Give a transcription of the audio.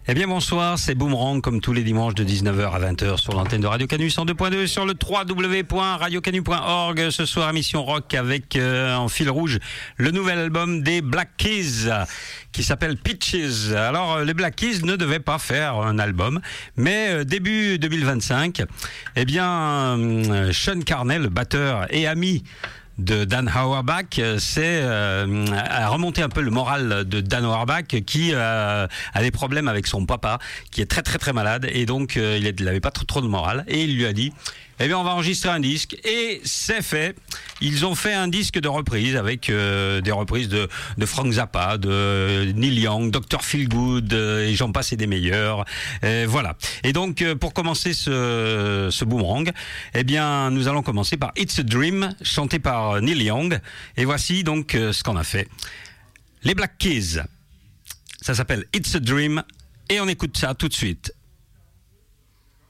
Eh bien bonsoir, c'est Boomerang comme tous les dimanches de 19h à 20h sur l'antenne de Radio Canu 102.2 sur le www.radiocanu.org. Ce soir émission rock avec en fil rouge le nouvel album des Black Keys qui s'appelle Peaches. Alors les Black Keys ne devaient pas faire un album, mais début 2025, eh bien Sean Carnell, le batteur et ami de Dan Auerbach, c'est à remonter un peu le moral de Dan Auerbach qui a des problèmes avec son papa qui est très très très malade et donc il avait pas trop de morale et il lui a dit eh bien on va enregistrer un disque et c'est fait. Ils ont fait un disque de reprise avec des reprises de Frank Zappa, de Neil Young, Dr. Feelgood et j'en passe et des meilleurs. Voilà. Et donc pour commencer ce boomerang, eh bien nous allons commencer par It's a Dream chanté par Neil Young et voici donc ce qu'on a fait. Les Black Keys. Ça s'appelle It's a Dream et on écoute ça tout de suite.